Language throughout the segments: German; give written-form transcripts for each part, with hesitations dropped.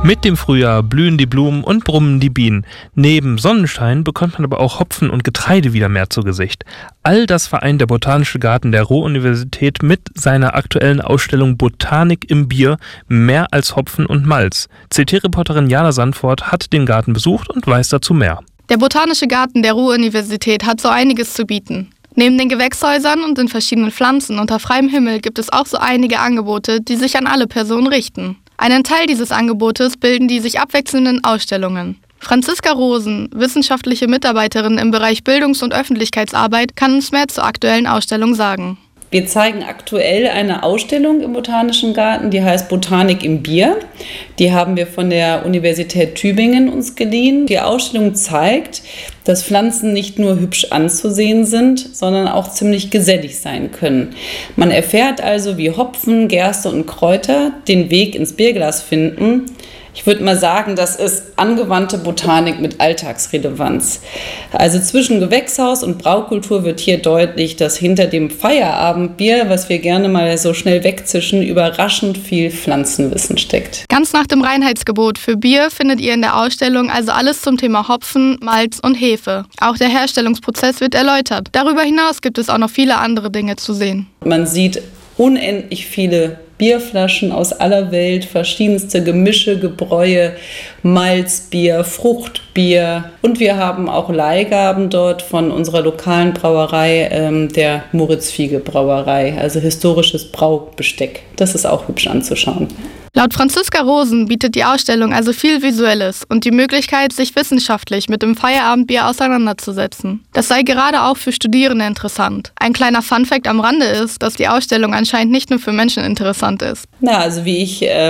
Mit dem Frühjahr blühen die Blumen und brummen die Bienen. Neben Sonnenschein bekommt man aber auch Hopfen und Getreide wieder mehr zu Gesicht. All das vereint der Botanische Garten der Ruhr-Universität mit seiner aktuellen Ausstellung Botanik im Bier, mehr als Hopfen und Malz. CT-Reporterin Jana Sandfort hat den Garten besucht und weiß dazu mehr. Der Botanische Garten der Ruhr-Universität hat so einiges zu bieten. Neben den Gewächshäusern und den verschiedenen Pflanzen unter freiem Himmel gibt es auch so einige Angebote, die sich an alle Personen richten. Einen Teil dieses Angebotes bilden die sich abwechselnden Ausstellungen. Franziska Rosen, wissenschaftliche Mitarbeiterin im Bereich Bildungs- und Öffentlichkeitsarbeit, kann uns mehr zur aktuellen Ausstellung sagen. Wir zeigen aktuell eine Ausstellung im Botanischen Garten, die heißt Botanik im Bier. Die haben wir von der Universität Tübingen uns geliehen. Die Ausstellung zeigt, dass Pflanzen nicht nur hübsch anzusehen sind, sondern auch ziemlich gesellig sein können. Man erfährt also, wie Hopfen, Gerste und Kräuter den Weg ins Bierglas finden. Ich würde mal sagen, das ist angewandte Botanik mit Alltagsrelevanz. Also zwischen Gewächshaus und Braukultur wird hier deutlich, dass hinter dem Feierabendbier, was wir gerne mal so schnell wegzischen, überraschend viel Pflanzenwissen steckt. Ganz nach dem Reinheitsgebot für Bier findet ihr in der Ausstellung also alles zum Thema Hopfen, Malz und Hefe. Auch der Herstellungsprozess wird erläutert. Darüber hinaus gibt es auch noch viele andere Dinge zu sehen. Man sieht unendlich viele Bierflaschen aus aller Welt, verschiedenste Gemische, Gebräue, Malzbier, Fruchtbier. Und wir haben auch Leihgaben dort von unserer lokalen Brauerei, der Moritz-Fiege-Brauerei, also historisches Braubesteck. Das ist auch hübsch anzuschauen. Laut Franziska Rosen bietet die Ausstellung also viel Visuelles und die Möglichkeit, sich wissenschaftlich mit dem Feierabendbier auseinanderzusetzen. Das sei gerade auch für Studierende interessant. Ein kleiner Funfact am Rande ist, dass die Ausstellung anscheinend nicht nur für Menschen interessant ist. Also wie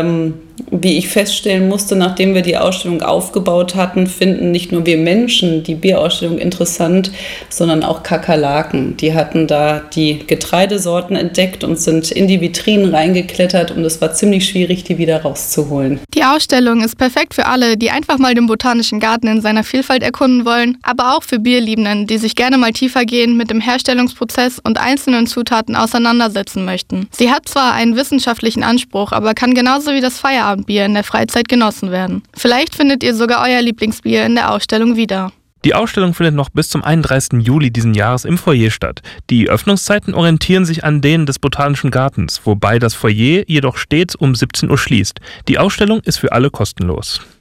ich feststellen musste, nachdem wir die Ausstellung aufgebaut hatten, finden nicht nur wir Menschen die Bierausstellung interessant, sondern auch Kakerlaken. Die hatten da die Getreidesorten entdeckt und sind in die Vitrinen reingeklettert und es war ziemlich schwierig, die wieder rauszuholen. Die Ausstellung ist perfekt für alle, die einfach mal den Botanischen Garten in seiner Vielfalt erkunden wollen, aber auch für Bierliebenden, die sich gerne mal tiefergehend mit dem Herstellungsprozess und einzelnen Zutaten auseinandersetzen möchten. Sie hat zwar einen wissenschaftlichen Anspruch, aber kann genauso wie das Feierabendbier in der Freizeit genossen werden. Vielleicht findet ihr sogar euer Lieblingsbier in der Ausstellung wieder. Die Ausstellung findet noch bis zum 31. Juli diesen Jahres im Foyer statt. Die Öffnungszeiten orientieren sich an denen des Botanischen Gartens, wobei das Foyer jedoch stets um 17 Uhr schließt. Die Ausstellung ist für alle kostenlos.